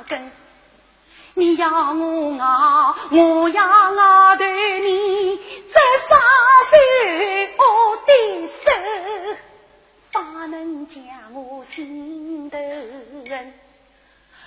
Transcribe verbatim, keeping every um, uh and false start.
根。你要我熬，我要熬断你这双手我的手，方能将我心头恨。